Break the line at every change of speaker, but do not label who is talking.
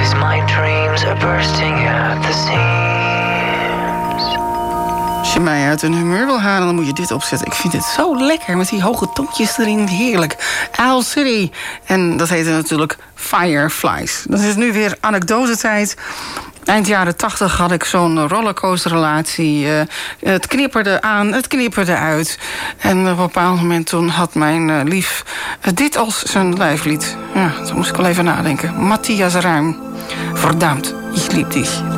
Cause my dreams are bursting at the seams.
Als je mij uit een humeur wil halen, dan moet je dit opzetten. Ik vind het zo lekker, met die hoge toontjes erin. Heerlijk. Owl City. En dat heette natuurlijk Fireflies. Dat is nu weer anekdosetijd. Eind jaren 80 had ik zo'n rollercoasterrelatie. Het knipperde aan, het knipperde uit. En op een bepaald moment toen had mijn lief dit als zijn lijflied. Ja, toen moest ik wel even nadenken. Matthias Ruim. Verdammt, ik liep dich.